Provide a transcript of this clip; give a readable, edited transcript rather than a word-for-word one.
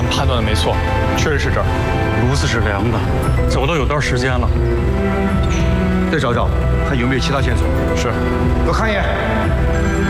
咱判断的没错，确实是这儿。 炉子是凉的，走都有段时间了。 再找找，看有没有其他线索。 是。 给我看一眼。